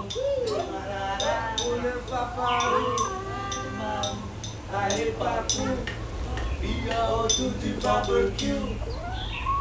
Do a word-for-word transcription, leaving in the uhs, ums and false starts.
Pour le safari, allez partout, il y a autour du barbecue.